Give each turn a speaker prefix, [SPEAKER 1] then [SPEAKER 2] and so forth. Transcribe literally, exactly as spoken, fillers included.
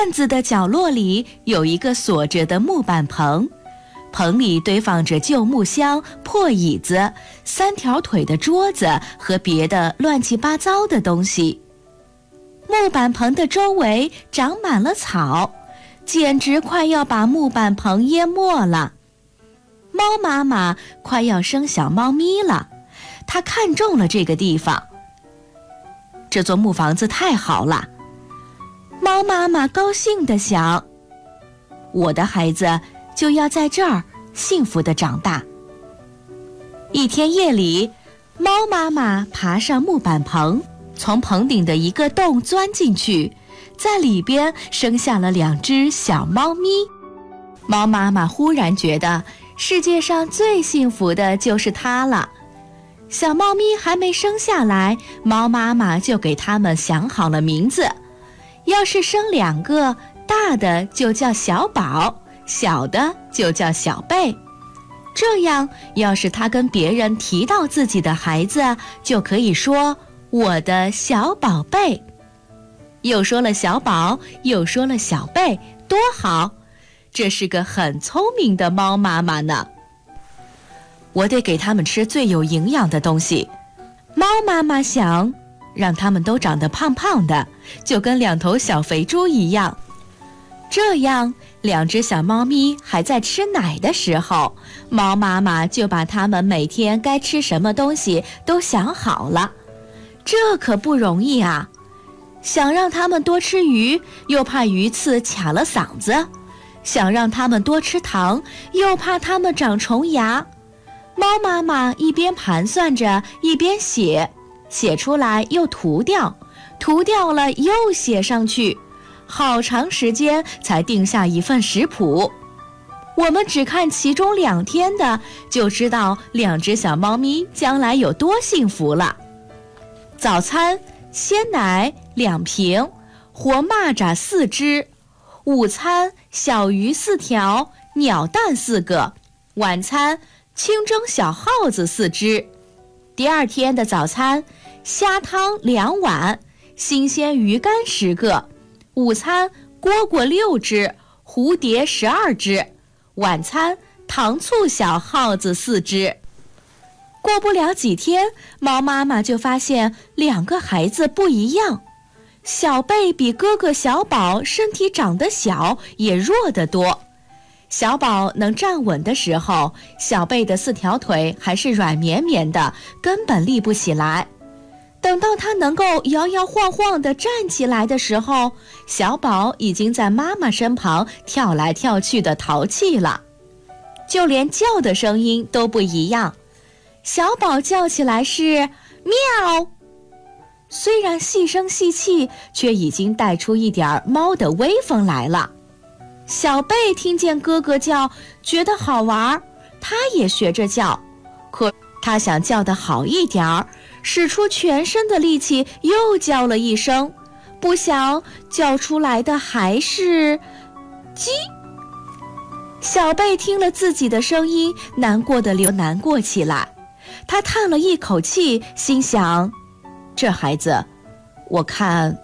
[SPEAKER 1] 院子的角落里有一个锁着的木板棚，棚里堆放着旧木箱、破椅子、三条腿的桌子和别的乱七八糟的东西。木板棚的周围长满了草，简直快要把木板棚淹没了。猫妈妈快要生小猫咪了，她看中了这个地方。这座木房子太好了，猫妈妈高兴地想，我的孩子就要在这儿幸福地长大。一天夜里，猫妈妈爬上木板棚，从棚顶的一个洞钻进去，在里边生下了两只小猫咪。猫妈妈忽然觉得世界上最幸福的就是它了。小猫咪还没生下来，猫妈妈就给它们想好了名字。要是生两个，大的就叫小宝，小的就叫小贝。这样，要是他跟别人提到自己的孩子，就可以说我的小宝贝。又说了小宝，又说了小贝，多好！这是个很聪明的猫妈妈呢。我得给他们吃最有营养的东西。猫妈妈想，让他们都长得胖胖的，就跟两头小肥猪一样。这样，两只小猫咪还在吃奶的时候，猫妈妈就把它们每天该吃什么东西都想好了。这可不容易啊！想让它们多吃鱼，又怕鱼刺卡了嗓子；想让它们多吃糖，又怕它们长虫牙。猫妈妈一边盘算着，一边写，写出来又涂掉，涂掉了又写上去，好长时间才定下一份食谱。我们只看其中两天的，就知道两只小猫咪将来有多幸福了。早餐，鲜奶两瓶，活蚂蚱四只；午餐，小鱼四条，鸟蛋四个；晚餐，清蒸小耗子四只。第二天的早餐，虾汤两碗，新鲜鱼干十个；午餐，蝈蝈六只，蝴蝶十二只；晚餐，糖醋小耗子四只。过不了几天，猫妈妈就发现两个孩子不一样。小贝比哥哥小宝身体长得小，也弱得多。小宝能站稳的时候，小贝的四条腿还是软绵绵的，根本立不起来。等到他能够摇摇晃晃地站起来的时候，小宝已经在妈妈身旁跳来跳去的淘气了。就连叫的声音都不一样，小宝叫起来是喵，虽然细声细气，却已经带出一点猫的威风来了。小贝听见哥哥叫，觉得好玩，他也学着叫，可他想叫得好一点儿，使出全身的力气又叫了一声，不想叫出来的还是鸡。小贝听了自己的声音，难过的流难过起来。他叹了一口气，心想，这孩子，我看